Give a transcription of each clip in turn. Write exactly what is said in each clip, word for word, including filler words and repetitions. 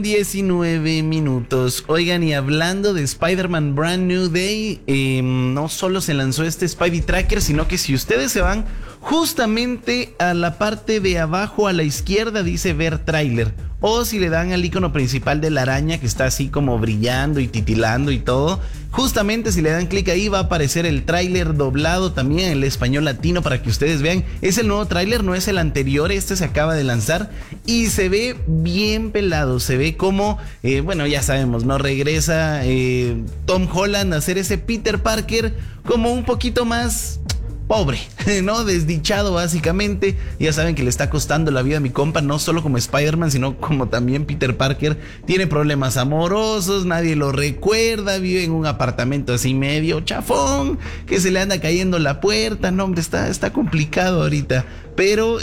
diecinueve minutos. Oigan, y hablando de Spider-Man Brand New Day, eh, no solo se lanzó este Spidey Tracker, sino que si ustedes se van justamente a la parte de abajo a la izquierda dice ver tráiler, o si le dan al icono principal de la araña que está así como brillando y titilando y todo, justamente si le dan clic ahí va a aparecer el tráiler doblado también en el español latino para que ustedes vean. Es el nuevo tráiler, no es el anterior, este se acaba de lanzar y se ve bien pelado, se ve como, eh, bueno, ya sabemos, ¿no? Regresa eh, Tom Holland a hacer ese Peter Parker como un poquito más pobre, ¿no? Desdichado básicamente. Ya saben que le está costando la vida a mi compa, no solo como Spider-Man, sino como también Peter Parker. Tiene problemas amorosos, nadie lo recuerda, vive en un apartamento así medio chafón, que se le anda cayendo la puerta. No, hombre, está, está complicado ahorita. Pero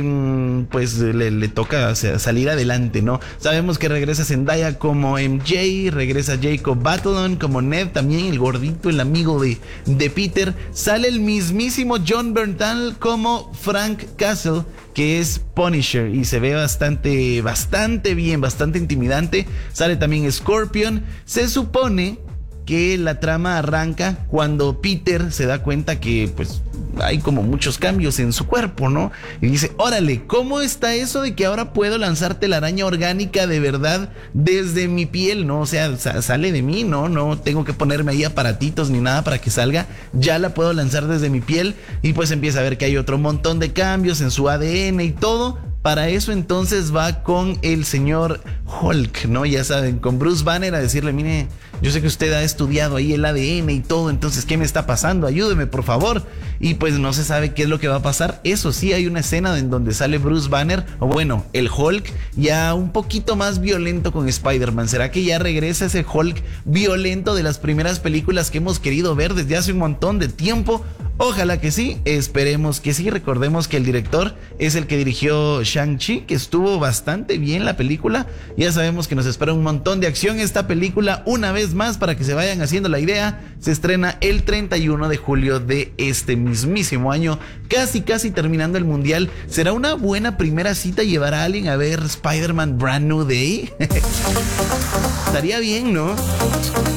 eh, pues le, le toca, o sea, salir adelante, ¿no? Sabemos que regresa Zendaya como M J, regresa Jacob Batalon como Ned, también el gordito, el amigo de, de Peter. Sale el mismísimo John Bernthal como Frank Castle, que es Punisher, y se ve bastante, bastante bien, bastante intimidante. Sale también Scorpion. Se supone que la trama arranca cuando Peter se da cuenta que pues hay como muchos cambios en su cuerpo, ¿no? Y dice, órale, ¿cómo está eso de que ahora puedo lanzar telaraña orgánica de verdad desde mi piel, ¿no? O sea, sale de mí, ¿no? No tengo que ponerme ahí aparatitos ni nada para que salga, ya la puedo lanzar desde mi piel. Y pues empieza a ver que hay otro montón de cambios en su A D N y todo. Para eso entonces va con el señor Hulk, ¿no? Ya saben, con Bruce Banner a decirle, mire, yo sé que usted ha estudiado ahí el A D N y todo, entonces, ¿qué me está pasando? Ayúdeme, por favor. Y pues no se sabe qué es lo que va a pasar. Eso sí, hay una escena en donde sale Bruce Banner, o bueno, el Hulk, ya un poquito más violento con Spider-Man. ¿Será que ya regresa ese Hulk violento de las primeras películas que hemos querido ver desde hace un montón de tiempo? Ojalá que sí, esperemos que sí. Recordemos que el director es el que dirigió Shang-Chi, que estuvo bastante bien la película. Ya sabemos que nos espera un montón de acción esta película. Una vez más, para que se vayan haciendo la idea, se estrena el treinta y uno de julio de este mismísimo año, casi casi terminando el mundial. ¿Será una buena primera cita llevar a alguien a ver Spider-Man Brand New Day? Estaría bien, ¿no?